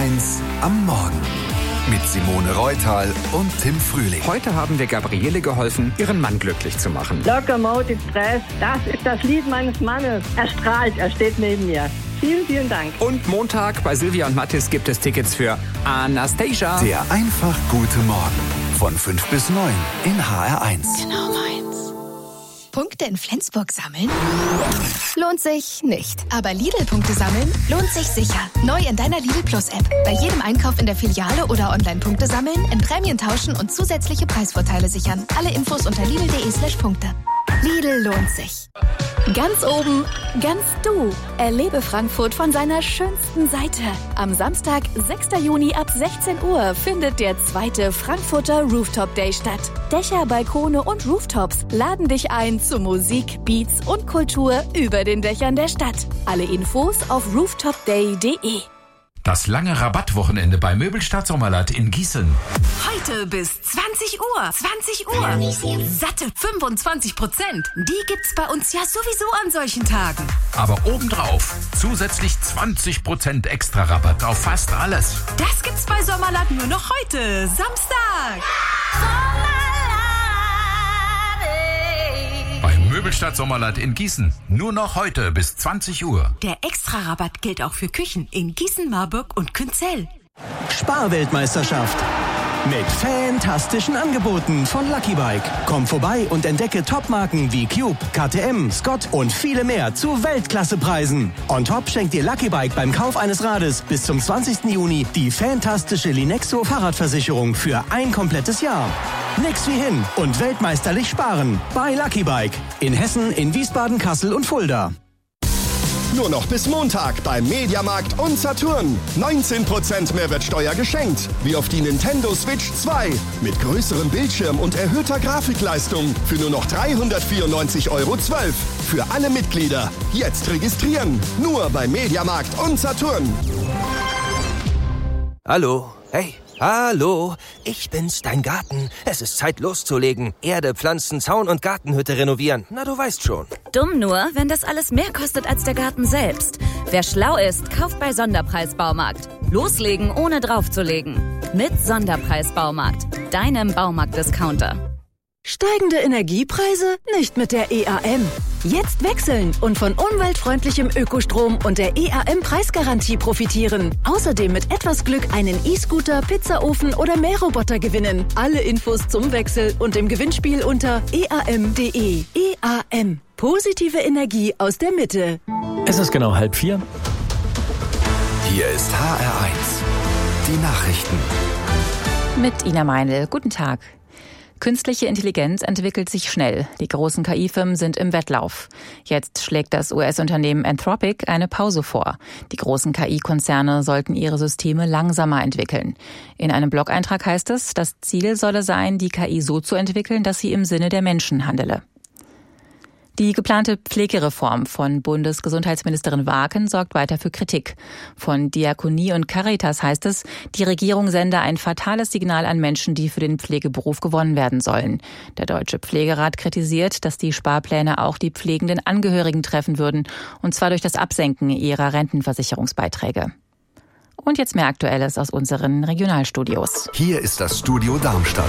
HR1 am Morgen. Mit Simone Reutal und Tim Frühling. Heute haben wir Gabriele geholfen, ihren Mann glücklich zu machen. Locomotive Stress, das ist das Lied meines Mannes. Er strahlt, er steht neben mir. Vielen, vielen Dank. Und Montag bei Silvia und Mathis gibt es Tickets für Anastasia. Der einfach gute Morgen. Von 5 bis 9 in HR1. Genau meins. Punkte in Flensburg sammeln? Lohnt sich nicht. Aber Lidl-Punkte sammeln lohnt sich sicher. Neu in deiner Lidl Plus-App. Bei jedem Einkauf in der Filiale oder Online-Punkte sammeln, in Prämien tauschen und zusätzliche Preisvorteile sichern. Alle Infos unter lidl.de/Punkte. Lidl lohnt sich. Ganz oben, ganz du. Erlebe Frankfurt von seiner schönsten Seite. Am Samstag, 6. Juni ab 16 Uhr findet der 2. Frankfurter Rooftop Day statt. Dächer, Balkone und Rooftops laden dich ein zu Musik, Beats und Kultur über den Dächern der Stadt. Alle Infos auf rooftopday.de. Das lange Rabattwochenende bei Möbelstadt Sommerland in Gießen. Heute bis 20 Uhr. 20 Uhr. Satte 25%. Die gibt's bei uns ja sowieso an solchen Tagen. Aber obendrauf zusätzlich 20% extra Rabatt auf fast alles. Das gibt's bei Sommerland nur noch heute, Samstag. Bei Möbelstadt Sommerland in Gießen. Nur noch heute bis 20 Uhr. Der Extra-Rabatt gilt auch für Küchen in Gießen, Marburg und Künzell. Sparweltmeisterschaft. Mit fantastischen Angeboten von Lucky Bike. Komm vorbei und entdecke Topmarken wie Cube, KTM, Scott und viele mehr zu Weltklassepreisen. On top schenkt dir Lucky Bike beim Kauf eines Rades bis zum 20. Juni die fantastische Linexo Fahrradversicherung für ein komplettes Jahr. Nix wie hin und weltmeisterlich sparen bei Lucky Bike. In Hessen, in Wiesbaden, Kassel und Fulda. Nur noch bis Montag beim Mediamarkt und Saturn. 19% Mehrwertsteuer geschenkt. Wie auf die Nintendo Switch 2. Mit größerem Bildschirm und erhöhter Grafikleistung. Für nur noch 394,12 € Für alle Mitglieder. Jetzt registrieren. Nur beim Mediamarkt und Saturn. Hallo. Hey. Hallo, ich bin's, dein Garten. Es ist Zeit loszulegen. Erde, Pflanzen, Zaun und Gartenhütte renovieren. Na, du weißt schon. Dumm nur, wenn das alles mehr kostet als der Garten selbst. Wer schlau ist, kauft bei Sonderpreis Baumarkt. Loslegen, ohne draufzulegen. Mit Sonderpreis Baumarkt, deinem Baumarkt-Discounter. Steigende Energiepreise? Nicht mit der EAM. Jetzt wechseln und von umweltfreundlichem Ökostrom und der EAM-Preisgarantie profitieren. Außerdem mit etwas Glück einen E-Scooter, Pizzaofen oder Mähroboter gewinnen. Alle Infos zum Wechsel und im Gewinnspiel unter eam.de. EAM. Positive Energie aus der Mitte. Es ist genau 3:30. Hier ist HR1. Die Nachrichten. Mit Ina Meinl. Guten Tag. Künstliche Intelligenz entwickelt sich schnell. Die großen KI-Firmen sind im Wettlauf. Jetzt schlägt das US-Unternehmen Anthropic eine Pause vor. Die großen KI-Konzerne sollten ihre Systeme langsamer entwickeln. In einem Blog-Eintrag heißt es, das Ziel solle sein, die KI so zu entwickeln, dass sie im Sinne der Menschen handele. Die geplante Pflegereform von Bundesgesundheitsministerin Waaken sorgt weiter für Kritik. Von Diakonie und Caritas heißt es, die Regierung sende ein fatales Signal an Menschen, die für den Pflegeberuf gewonnen werden sollen. Der Deutsche Pflegerat kritisiert, dass die Sparpläne auch die pflegenden Angehörigen treffen würden, und zwar durch das Absenken ihrer Rentenversicherungsbeiträge. Und jetzt mehr Aktuelles aus unseren Regionalstudios. Hier ist das Studio Darmstadt.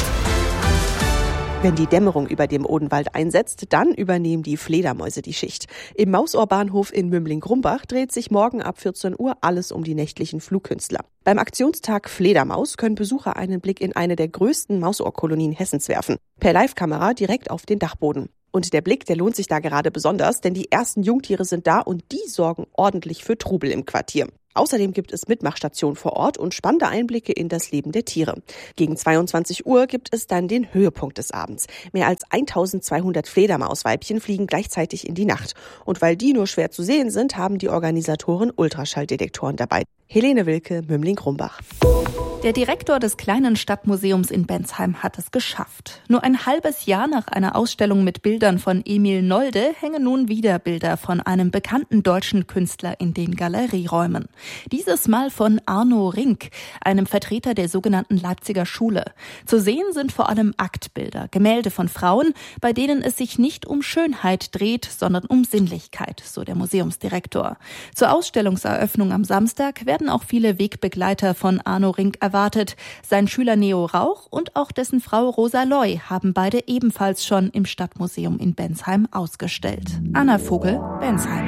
Wenn die Dämmerung über dem Odenwald einsetzt, dann übernehmen die Fledermäuse die Schicht. Im Mausohrbahnhof in Mümling-Grumbach dreht sich morgen ab 14 Uhr alles um die nächtlichen Flugkünstler. Beim Aktionstag Fledermaus können Besucher einen Blick in eine der größten Mausohrkolonien Hessens werfen. Per Live-Kamera direkt auf den Dachboden. Und der Blick, der lohnt sich da gerade besonders, denn die ersten Jungtiere sind da und die sorgen ordentlich für Trubel im Quartier. Außerdem gibt es Mitmachstationen vor Ort und spannende Einblicke in das Leben der Tiere. Gegen 22 Uhr gibt es dann den Höhepunkt des Abends. Mehr als 1200 Fledermausweibchen fliegen gleichzeitig in die Nacht. Und weil die nur schwer zu sehen sind, haben die Organisatoren Ultraschalldetektoren dabei. Helene Wilke, Mümling-Grumbach. Der Direktor des kleinen Stadtmuseums in Bensheim hat es geschafft. Nur ein halbes Jahr nach einer Ausstellung mit Bildern von Emil Nolde hängen nun wieder Bilder von einem bekannten deutschen Künstler in den Galerieräumen. Dieses Mal von Arno Rink, einem Vertreter der sogenannten Leipziger Schule. Zu sehen sind vor allem Aktbilder, Gemälde von Frauen, bei denen es sich nicht um Schönheit dreht, sondern um Sinnlichkeit, so der Museumsdirektor. Zur Ausstellungseröffnung am Samstag werden auch viele Wegbegleiter von Arno Rink erwartet. Sein Schüler Neo Rauch und auch dessen Frau Rosa Loy haben beide ebenfalls schon im Stadtmuseum in Bensheim ausgestellt. Anna Vogel, Bensheim.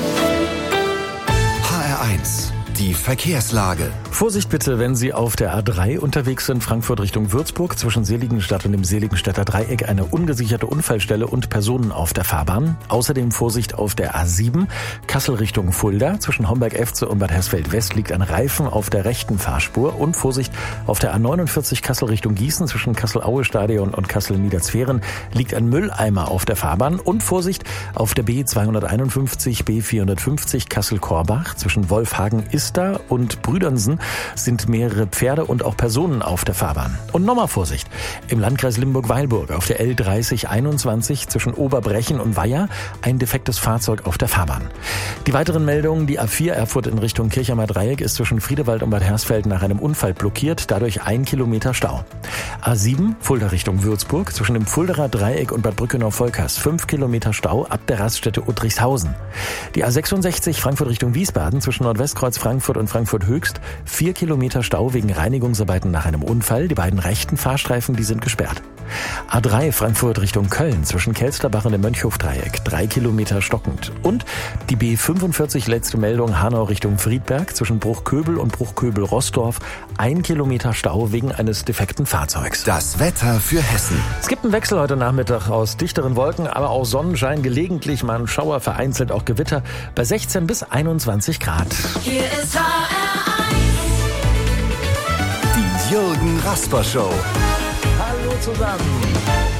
HR1, die Verkehrslage. Vorsicht bitte, wenn Sie auf der A3 unterwegs sind, Frankfurt Richtung Würzburg, zwischen Seligenstadt und dem Seligenstädter Dreieck eine ungesicherte Unfallstelle und Personen auf der Fahrbahn. Außerdem Vorsicht auf der A7, Kassel Richtung Fulda, zwischen Homberg-Efze und Bad Hersfeld-West liegt ein Reifen auf der rechten Fahrspur und Vorsicht auf der A49 Kassel Richtung Gießen, zwischen Kassel-Aue-Stadion und Kassel-Niederzweren liegt ein Mülleimer auf der Fahrbahn und Vorsicht auf der B251, B450 Kassel-Korbach, zwischen Wolfhagen-Ister und Brüdernsen sind mehrere Pferde und auch Personen auf der Fahrbahn. Und nochmal Vorsicht. Im Landkreis Limburg-Weilburg auf der L3021 zwischen Oberbrechen und Weiher ein defektes Fahrzeug auf der Fahrbahn. Die weiteren Meldungen, die A4 Erfurt in Richtung Kirchheimer Dreieck ist zwischen Friedewald und Bad Hersfeld nach einem Unfall blockiert, dadurch 1 Kilometer Stau. A7 Fulda Richtung Würzburg zwischen dem Fulderer Dreieck und Bad Brückenau-Volkers 5 Kilometer Stau ab der Raststätte Uttrichshausen. Die A66 Frankfurt Richtung Wiesbaden zwischen Nordwestkreuz Frankfurt und Frankfurt Höchst 4 Kilometer Stau wegen Reinigungsarbeiten nach einem Unfall. Die beiden rechten Fahrstreifen, die sind gesperrt. A3 Frankfurt Richtung Köln zwischen Kelsterbach und dem Mönchhofdreieck 3 Kilometer stockend. Und die B45 letzte Meldung Hanau Richtung Friedberg zwischen Bruchköbel und Bruchköbel-Rossdorf 1 Kilometer Stau wegen eines defekten Fahrzeugs. Das Wetter für Hessen. Es gibt einen Wechsel heute Nachmittag aus dichteren Wolken, aber auch Sonnenschein, gelegentlich mal ein Schauer, vereinzelt auch Gewitter bei 16 bis 21 Grad. Hier ist HR1. Die Jürgen Rasper Show. Hallo zusammen.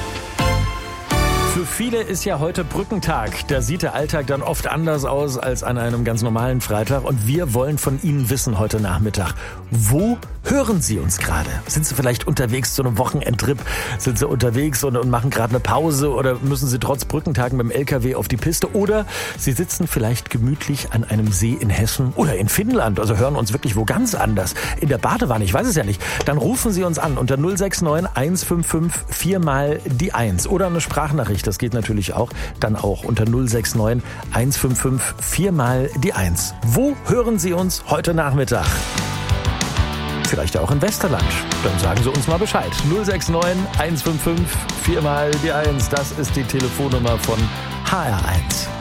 Für viele ist ja heute Brückentag. Da sieht der Alltag dann oft anders aus als an einem ganz normalen Freitag. Und wir wollen von Ihnen wissen heute Nachmittag, wo hören Sie uns gerade? Sind Sie vielleicht unterwegs zu einem Wochenendtrip? Sind Sie unterwegs und machen gerade eine Pause? Oder müssen Sie trotz Brückentag mit dem LKW auf die Piste? Oder Sie sitzen vielleicht gemütlich an einem See in Hessen oder in Finnland. Also hören uns wirklich wo ganz anders. In der Badewanne, ich weiß es ja nicht. Dann rufen Sie uns an unter 069 155 4 mal die 1. Oder eine Sprachnachricht. Das geht natürlich auch. Dann auch unter 069 155 4 mal die 1. Wo hören Sie uns heute Nachmittag? Vielleicht auch in Westerland. Dann sagen Sie uns mal Bescheid. 069 155 4 mal die 1. Das ist die Telefonnummer von HR1.